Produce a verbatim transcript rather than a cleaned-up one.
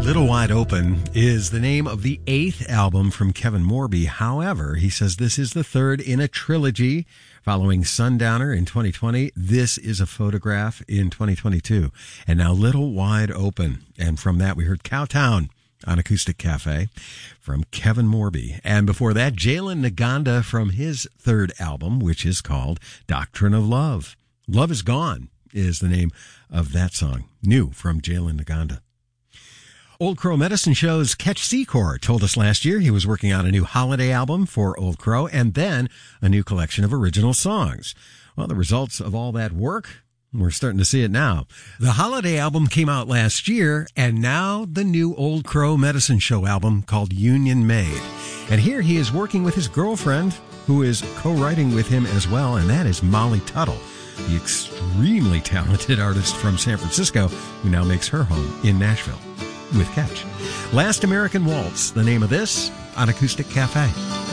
Little Wide Open is the name of the eighth album from Kevin Morby. However, he says this is the third in a trilogy. Following Sundowner in twenty twenty, This Is a Photograph in twenty twenty-two. And now Little Wide Open. And from that, we heard Cowtown on Acoustic Cafe from Kevin Morby. And before that, Jalen Naganda from his third album, which is called Doctrine of Love. Love Is Gone is the name of that song. New from Jalen Naganda. Old Crow Medicine Show's Ketch Secor told us last year he was working on a new holiday album for Old Crow and then a new collection of original songs. Well, the results of all that work, we're starting to see it now. The holiday album came out last year, and now the new Old Crow Medicine Show album called Union Made. And here he is working with his girlfriend, who is co-writing with him as well, and that is Molly Tuttle, the extremely talented artist from San Francisco who now makes her home in Nashville with Ketch. Last American Waltz, the name of this, on Acoustic Cafe.